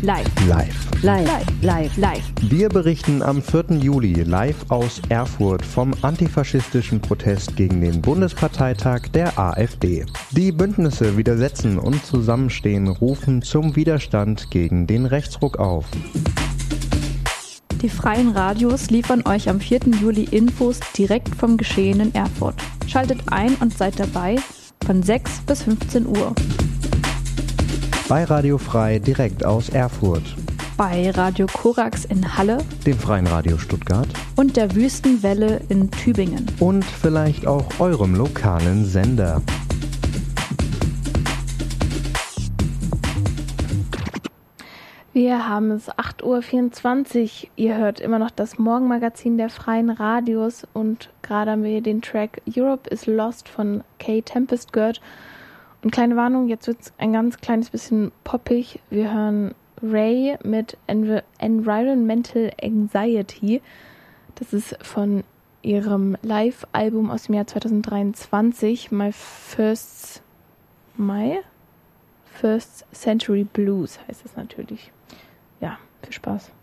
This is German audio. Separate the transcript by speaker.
Speaker 1: Live. Wir berichten am 4. Juli live aus Erfurt vom antifaschistischen Protest gegen den Bundesparteitag der AfD. Die Bündnisse Widersetzen und Zusammenstehen rufen zum Widerstand gegen den Rechtsruck auf.
Speaker 2: Die freien Radios liefern euch am 4. Juli Infos direkt vom Geschehen in Erfurt. Schaltet ein und seid dabei von 6 bis 15 Uhr.
Speaker 1: Bei Radio Frei direkt aus Erfurt.
Speaker 2: Bei Radio Korax in Halle.
Speaker 1: Dem Freien Radio Stuttgart.
Speaker 2: Und der Wüstenwelle in Tübingen.
Speaker 1: Und vielleicht auch eurem lokalen Sender.
Speaker 3: Wir haben es 8.24 Uhr. Ihr hört immer noch das Morgenmagazin der freien Radios und gerade haben wir den Track Europe is Lost von Kay Tempest gehört. Und kleine Warnung, jetzt wird es ein ganz kleines bisschen poppig. Wir hören Ray mit Environmental Anxiety. Das ist von ihrem Live-Album aus dem Jahr 2023, My First Century Blues heißt es natürlich. Ja, viel Spaß.